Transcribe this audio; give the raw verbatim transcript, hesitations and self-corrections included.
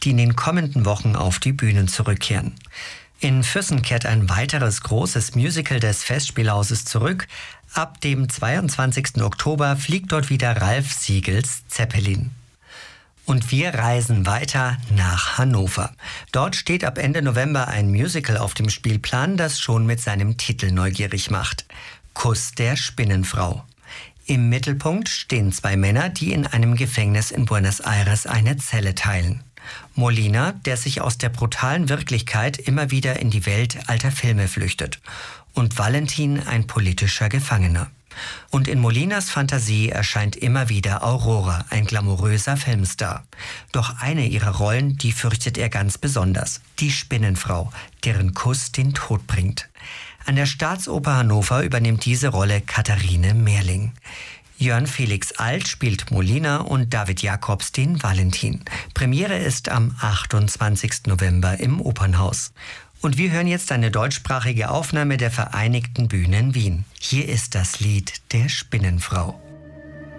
die in den kommenden Wochen auf die Bühnen zurückkehren. In Füssen kehrt ein weiteres großes Musical des Festspielhauses zurück. Ab dem zweiundzwanzigsten Oktober fliegt dort wieder Ralf Siegels Zeppelin. Und wir reisen weiter nach Hannover. Dort steht ab Ende November ein Musical auf dem Spielplan, das schon mit seinem Titel neugierig macht. Kuss der Spinnenfrau. Im Mittelpunkt stehen zwei Männer, die in einem Gefängnis in Buenos Aires eine Zelle teilen. Molina, der sich aus der brutalen Wirklichkeit immer wieder in die Welt alter Filme flüchtet. Und Valentin, ein politischer Gefangener. Und in Molinas Fantasie erscheint immer wieder Aurora, ein glamouröser Filmstar. Doch eine ihrer Rollen, die fürchtet er ganz besonders. Die Spinnenfrau, deren Kuss den Tod bringt. An der Staatsoper Hannover übernimmt diese Rolle Katharine Mehrling. Jörn Felix Alt spielt Molina und David Jacobs den Valentin. Premiere ist am achtundzwanzigsten November im Opernhaus. Und wir hören jetzt eine deutschsprachige Aufnahme der Vereinigten Bühnen Wien. Hier ist das Lied der Spinnenfrau.